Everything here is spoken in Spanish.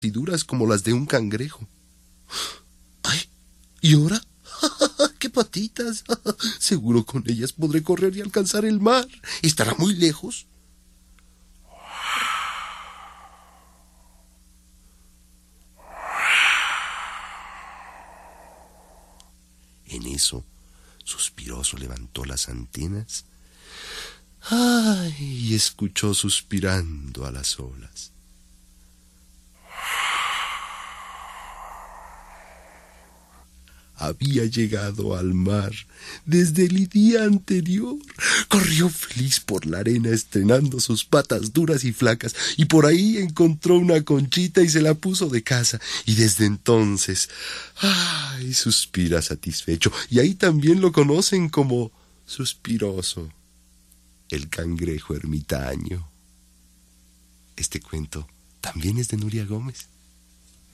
y duras como las de un cangrejo. ¡Ay! ¿Y ahora? ¡Qué patitas! Seguro con ellas podré correr y alcanzar el mar. ¿Estará muy lejos? En eso, Suspiroso levantó las antenas, ¡ay! Y escuchó suspirando a las olas. Había llegado al mar desde el día anterior. Corrió feliz por la arena estrenando sus patas duras y flacas, y por ahí encontró una conchita y se la puso de casa. Y desde entonces, ¡ay! Suspira satisfecho. Y ahí también lo conocen como Suspiroso, el cangrejo ermitaño. Este cuento también es de Nuria Gómez.